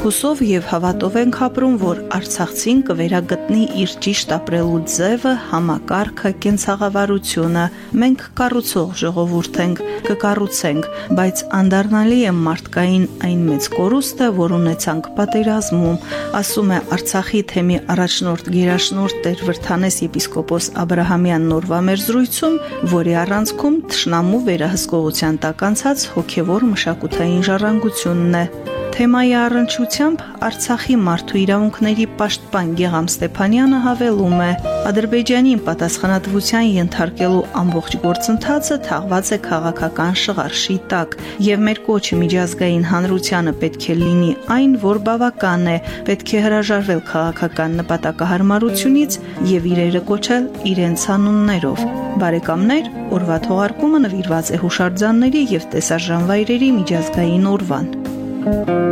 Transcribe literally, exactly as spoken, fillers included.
Հուսով եւ հավատով ենք ապրում, որ Արցախցին կվերագտնի իր ճիշտ ապրելու ձևը, համակարգը, կենցաղավարությունը։ Մենք կառուցող ժողովուրդ ենք, կկառուցենք, բայց անդառնալի է մարդկային այն մեծ կորուստը, որ ունեցանք պատերազմում, ասում է Արցախի թեմի առաջնորդ գերաշնորհ Տեր Վրդանես եպիսկոպոս Աբրահամյանն օրվա մեր զրույցում, որի առանցքում թշնամու վերահսկողության տակ անցած հոգևոր մշակութային ժառանգությունն է։ Թեմայի առնչությամբ Արցախի մարդու իրավունքների պաշտպան Գեգամ Ստեփանյանը հավելում է. Ադրբեջանին պատասխանատվության ենթարկելու ամբողջ գործընթացը թաղված է քաղաքական շղարշի տակ, եւ մեր կոչը միջազգային հանրությանը պետք է լինի այն, որ բավական է, պետք է հրաժարվել քաղաքական նպատակահարմարությունից եւ իրերը կոչել իրենց անուններով։ Բարեկամներ, օրվա թողարկումը նվիրված է հուշարձանների եւ տեսարժան վայրերի միջազգային օրվան։